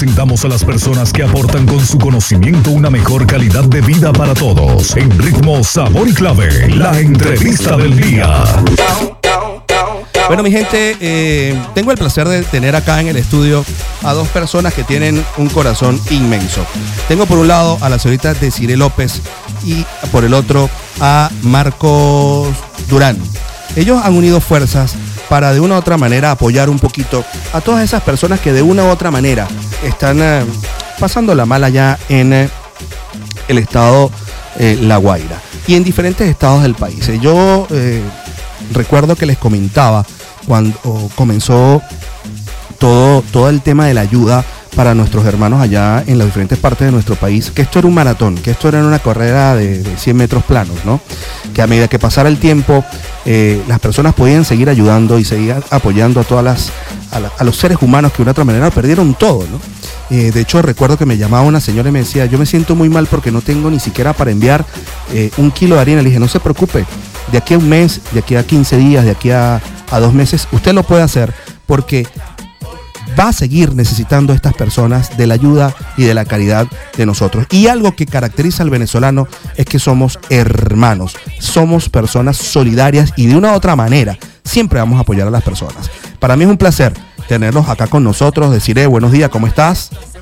presentamos a las personas que aportan con su conocimiento una mejor calidad de vida para todos. En ritmo, sabor y clave, la entrevista del día. Bueno, mi gente, tengo el placer de tener acá en el estudio a dos personas que tienen un corazón inmenso. Tengo por un lado a la señorita Desiree López y por el otro a Marcos Durán. Ellos han unido fuerzas para de una u otra manera apoyar un poquito a todas esas personas que de una u otra manera están pasando la mala ya en el estado La Guaira y en diferentes estados del país. Yo recuerdo que les comentaba cuando comenzó todo el tema de la ayuda para nuestros hermanos allá en las diferentes partes de nuestro país, que esto era un maratón, que esto era una carrera de 100 metros planos, ¿no? Que a medida que pasara el tiempo, las personas podían seguir ayudando y seguir apoyando a los seres humanos que de una otra manera perdieron todo, ¿no? De hecho, recuerdo que me llamaba una señora y me decía, yo me siento muy mal porque no tengo ni siquiera para enviar 1 kilo de harina. Le dije, no se preocupe, de aquí a un mes, de aquí a 15 días, de aquí a 2 meses, usted lo puede hacer porque va a seguir necesitando estas personas de la ayuda y de la caridad de nosotros. Y algo que caracteriza al venezolano es que somos hermanos, somos personas solidarias y de una u otra manera siempre vamos a apoyar a las personas. Para mí es un placer tenerlos acá con nosotros. Desiree, buenos días, ¿cómo estás?